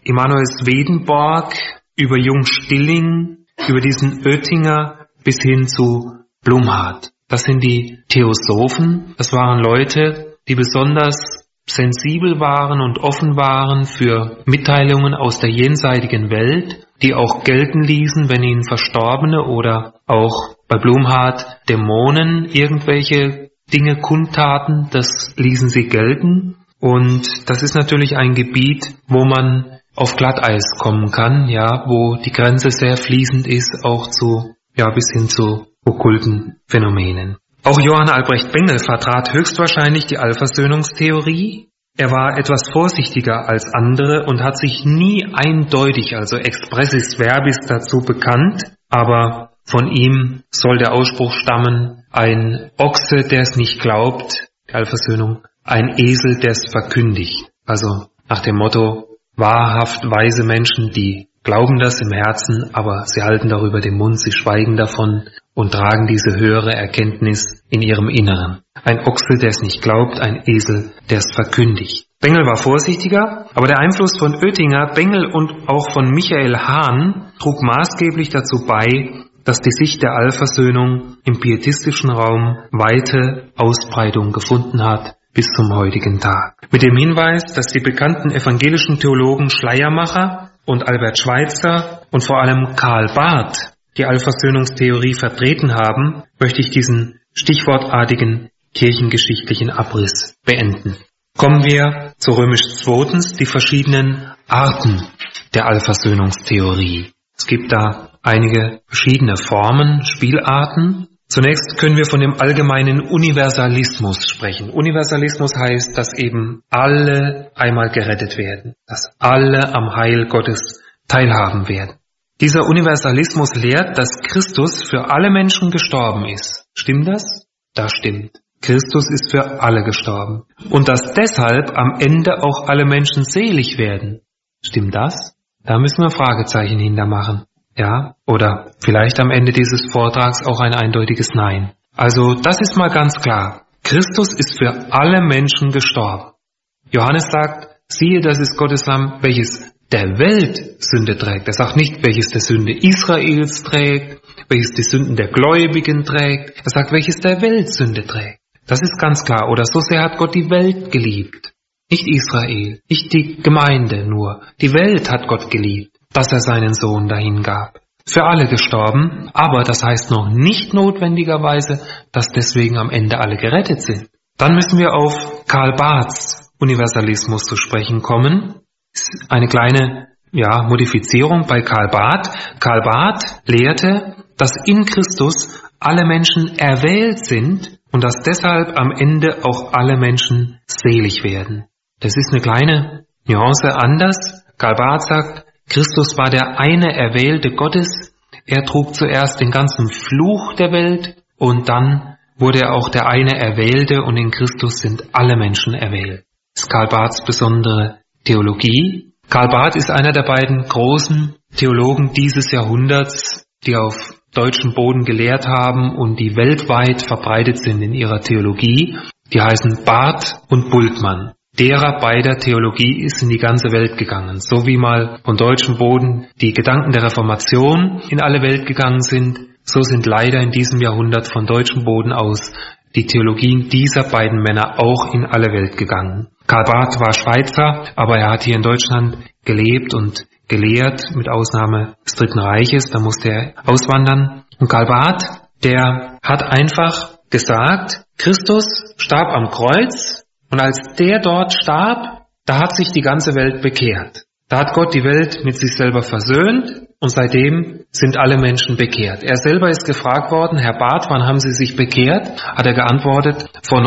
Emanuel Swedenborg, über Jung Stilling, über diesen Oettinger bis hin zu Blumhardt. Das sind die Theosophen. Das waren Leute, die besonders sensibel waren und offen waren für Mitteilungen aus der jenseitigen Welt, die auch gelten ließen, wenn ihnen Verstorbene oder auch bei Blumhardt Dämonen irgendwelche Dinge kundtaten, das ließen sie gelten. Und das ist natürlich ein Gebiet, wo man auf Glatteis kommen kann, ja, wo die Grenze sehr fließend ist, auch zu, ja, bis hin zu okkulten Phänomenen. Auch Johann Albrecht Bengel vertrat höchstwahrscheinlich die Allversöhnungstheorie. Er war etwas vorsichtiger als andere und hat sich nie eindeutig, also expressis verbis, dazu bekannt, aber von ihm soll der Ausspruch stammen: ein Ochse, der es nicht glaubt, die Allversöhnung, ein Esel, der es verkündigt. Also nach dem Motto, wahrhaft weise Menschen, die glauben das im Herzen, aber sie halten darüber den Mund, sie schweigen davon und tragen diese höhere Erkenntnis in ihrem Inneren. Ein Ochse, der es nicht glaubt, ein Esel, der es verkündigt. Bengel war vorsichtiger, aber der Einfluss von Oettinger, Bengel und auch von Michael Hahn trug maßgeblich dazu bei, dass die Sicht der Allversöhnung im pietistischen Raum weite Ausbreitung gefunden hat bis zum heutigen Tag. Mit dem Hinweis, dass die bekannten evangelischen Theologen Schleiermacher und Albert Schweitzer und vor allem Karl Barth die Allversöhnungstheorie vertreten haben, möchte ich diesen stichwortartigen kirchengeschichtlichen Abriss beenden. Kommen wir zu römisch 2, die verschiedenen Arten der Allversöhnungstheorie. Es gibt da einige verschiedene Formen, Spielarten. Zunächst können wir von dem allgemeinen Universalismus sprechen. Universalismus heißt, dass eben alle einmal gerettet werden, dass alle am Heil Gottes teilhaben werden. Dieser Universalismus lehrt, dass Christus für alle Menschen gestorben ist. Stimmt das? Das stimmt. Christus ist für alle gestorben. Und dass deshalb am Ende auch alle Menschen selig werden. Stimmt das? Da müssen wir Fragezeichen hintermachen. Ja, oder vielleicht am Ende dieses Vortrags auch ein eindeutiges Nein. Also das ist mal ganz klar. Christus ist für alle Menschen gestorben. Johannes sagt, siehe, das ist Gottes Lamm, welches der Welt Sünde trägt. Er sagt nicht, welches der Sünde Israels trägt, welches die Sünden der Gläubigen trägt. Er sagt, welches der Welt Sünde trägt. Das ist ganz klar. Oder so sehr hat Gott die Welt geliebt. Nicht Israel, nicht die Gemeinde nur. Die Welt hat Gott geliebt, dass er seinen Sohn dahin gab. Für alle gestorben, aber das heißt noch nicht notwendigerweise, dass deswegen am Ende alle gerettet sind. Dann müssen wir auf Karl Barths Universalismus zu sprechen kommen. Eine kleine Modifizierung bei Karl Barth. Karl Barth lehrte, dass in Christus alle Menschen erwählt sind und dass deshalb am Ende auch alle Menschen selig werden. Das ist eine kleine Nuance anders. Karl Barth sagt, Christus war der eine Erwählte Gottes. Er trug zuerst den ganzen Fluch der Welt und dann wurde er auch der eine Erwählte und in Christus sind alle Menschen erwählt. Das ist Karl Barths besondere Theologie. Karl Barth ist einer der beiden großen Theologen dieses Jahrhunderts, die auf deutschem Boden gelehrt haben und die weltweit verbreitet sind in ihrer Theologie. Die heißen Barth und Bultmann. Derer beider Theologie ist in die ganze Welt gegangen. So wie mal von deutschem Boden die Gedanken der Reformation in alle Welt gegangen sind, so sind leider in diesem Jahrhundert von deutschem Boden aus die Theologien dieser beiden Männer auch in alle Welt gegangen. Karl Barth war Schweizer, aber er hat hier in Deutschland gelebt und gelehrt, mit Ausnahme des Dritten Reiches, da musste er auswandern. Und Karl Barth, der hat einfach gesagt, Christus starb am Kreuz und als der dort starb, da hat sich die ganze Welt bekehrt. Da hat Gott die Welt mit sich selber versöhnt und seitdem sind alle Menschen bekehrt. Er selber ist gefragt worden, Herr Barth, wann haben Sie sich bekehrt? Hat er geantwortet, vor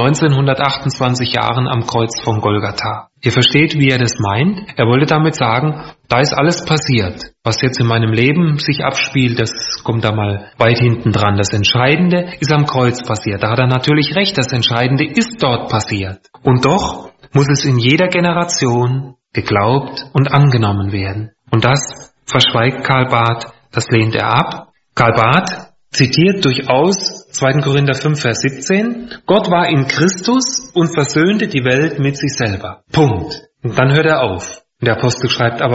1928 Jahren am Kreuz von Golgatha. Ihr versteht, wie er das meint? Er wollte damit sagen, da ist alles passiert. Was jetzt in meinem Leben sich abspielt, das kommt da mal weit hinten dran. Das Entscheidende ist am Kreuz passiert. Da hat er natürlich recht, das Entscheidende ist dort passiert. Und doch muss es in jeder Generation geglaubt und angenommen werden. Und das verschweigt Karl Barth, das lehnt er ab. Karl Barth zitiert durchaus 2. Korinther 5, Vers 17, Gott war in Christus und versöhnte die Welt mit sich selber. Punkt. Und dann hört er auf. Und der Apostel schreibt aber